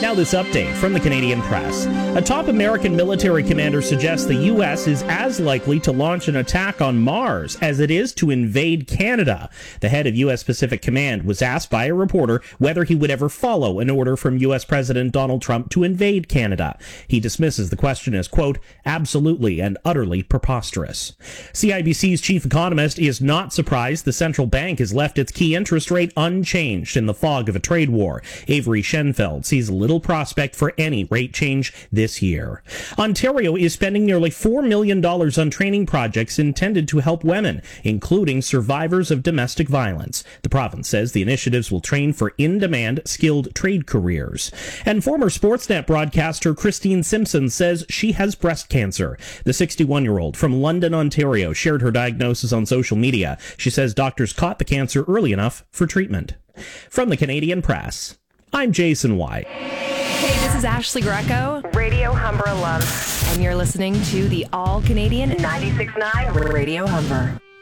Now this update from the Canadian Press. A top American military commander suggests the U.S. is as likely to launch an attack on Mars as it is to invade Canada. The head of U.S. Pacific Command was asked by a reporter whether he would ever follow an order from U.S. President Donald Trump to invade Canada. He dismisses the question as, quote, absolutely and utterly preposterous. CIBC's chief economist is not surprised the central bank has left its key interest rate unchanged in the fog of a trade war. Avery Schenfeld sees little prospect for any rate change this year. Ontario is spending nearly $4 million on training projects intended to help women, including survivors of domestic violence. The province says the initiatives will train for in-demand, skilled trade careers. And former Sportsnet broadcaster Christine Simpson says she has breast cancer. The 61-year-old from London, Ontario, shared her diagnosis on social media. She says doctors caught the cancer early enough for treatment. From the Canadian Press, I'm Jason White. Hey, this is Ashley Greco, Radio Humber alum, and you're listening to the All-Canadian 96.9 Radio Humber.